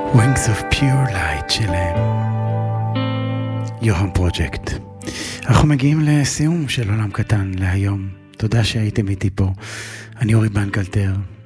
Wings of Pure Light של יוהם פרוג'קט. אנחנו מגיעים לסיום של עולם קטן להיום. תודה שהייתם איתי פה. אני אורי בנקלטר.